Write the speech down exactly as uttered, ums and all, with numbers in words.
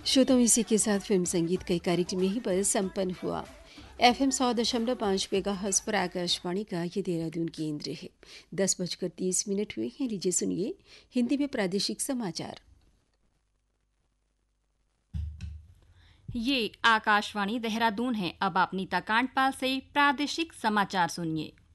श्रोताओं, इसी के साथ फिल्म संगीत का कार्यक्रम यहीं पर संपन्न हुआ। एफ एम सौ दशमलव पाँच मेगाहर्ट्ज़ पर आकाशवाणी का ये देहरादून केंद्र है। दस बजकर तीस मिनट हुए हैं। लीजिए सुनिए हिंदी में प्रादेशिक समाचार। ये आकाशवाणी देहरादून है। अब आप नीता कांडपाल से प्रादेशिक समाचार सुनिए।